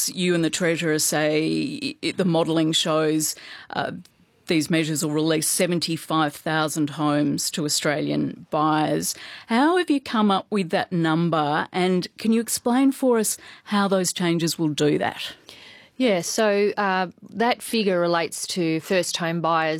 course, you and the Treasurer say the modelling shows these measures will release 75,000 homes to Australian buyers. How have you come up with that number, and can you explain for us how those changes will do that? Yeah, so that figure relates to first home buyers